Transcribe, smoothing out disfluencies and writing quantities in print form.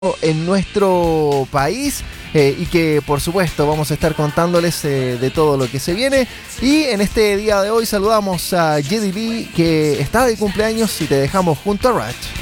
en nuestro país y que por supuesto vamos a estar contándoles de todo lo que se viene. Y en este día de hoy saludamos a Jedi Lee, que está de cumpleaños, y te dejamos junto a Ratch.